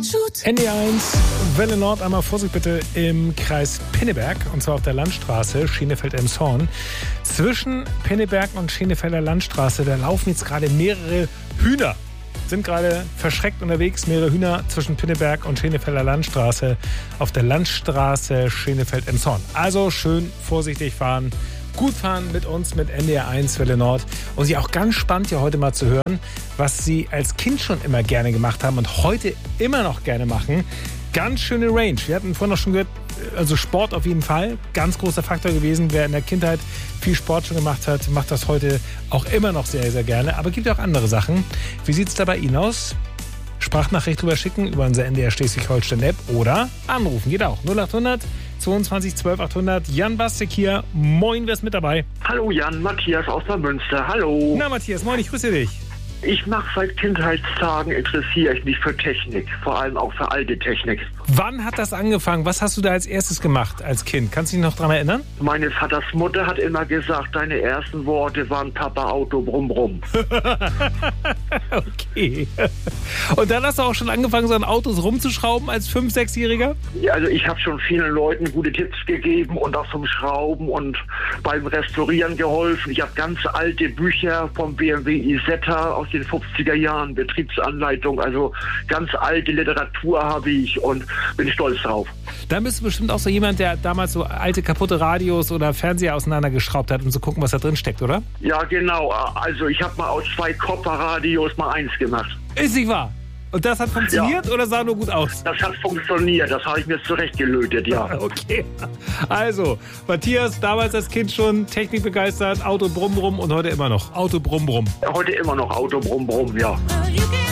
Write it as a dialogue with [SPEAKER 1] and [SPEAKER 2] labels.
[SPEAKER 1] ND1, Welle Nord, einmal Vorsicht bitte im Kreis Pinneberg, und zwar auf der Landstraße Schenefeld-Elmshorn. Zwischen Pinneberg und Schenefelder Landstraße, da laufen jetzt gerade mehrere Hühner. Sind gerade verschreckt unterwegs, mehrere Hühner zwischen Pinneberg und Schenefelder Landstraße auf der Landstraße Schenefeld-Elmshorn. Also schön vorsichtig fahren. Gut fahren mit uns, mit NDR1 Welle Nord. Und Sie auch ganz spannend hier heute mal zu hören, was Sie als Kind schon immer gerne gemacht haben und heute immer noch gerne machen. Ganz schöne Range. Wir hatten vorhin noch schon gehört, also Sport auf jeden Fall. Ganz großer Faktor gewesen. Wer in der Kindheit viel Sport schon gemacht hat, macht das heute auch immer noch sehr, sehr gerne. Aber es gibt auch andere Sachen. Wie sieht es da bei Ihnen aus? Sprachnachricht drüber schicken über unsere NDR Schleswig-Holstein-App oder anrufen. Geht auch. 0800 22 12 800. Jan Bastek hier. Moin, wer ist mit dabei?
[SPEAKER 2] Hallo Jan, Matthias aus der Münster. Hallo.
[SPEAKER 1] Na Matthias, moin, ich grüße dich.
[SPEAKER 2] Ich mache seit Kindheitstagen, interessiere ich mich für Technik, vor allem auch für alte Technik.
[SPEAKER 1] Wann hat das angefangen? Was hast du da als erstes gemacht als Kind? Kannst du dich noch daran erinnern?
[SPEAKER 2] Meine Vaters Mutter hat immer gesagt, deine ersten Worte waren Papa, Auto, Brumm, Brumm.
[SPEAKER 1] Okay. Und dann hast du auch schon angefangen, so an Autos rumzuschrauben als 5-, 6-Jähriger?
[SPEAKER 2] Ja, also ich habe schon vielen Leuten gute Tipps gegeben und auch zum Schrauben und beim Restaurieren geholfen. Ich habe ganz alte Bücher vom BMW Isetta aus den 50er Jahren, Betriebsanleitung, also ganz alte Literatur habe ich und bin stolz drauf.
[SPEAKER 1] Dann bist du bestimmt auch so jemand, der damals so alte kaputte Radios oder Fernseher auseinandergeschraubt hat, um zu gucken, was da drin steckt, oder?
[SPEAKER 2] Ja, genau. Also ich habe mal aus 2 Kopperradios mal 1 gemacht.
[SPEAKER 1] Ist nicht wahr? Und das hat funktioniert, ja, oder sah nur gut aus?
[SPEAKER 2] Das hat funktioniert, das habe ich mir zurechtgelötet, ja.
[SPEAKER 1] Okay. Also, Matthias, damals als Kind schon Technik begeistert, Auto Brumm Brumm und heute immer noch Auto Brumm Brumm.
[SPEAKER 2] Heute immer noch Auto Brumm Brumm, ja.